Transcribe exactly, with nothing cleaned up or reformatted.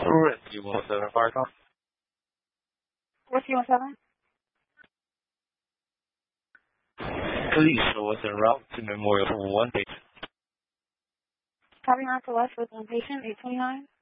Rescue one seven fire call. Rescue one seven. Please show us en route to Memorial for one patient. Copy on to West with one patient, eight twenty-nine.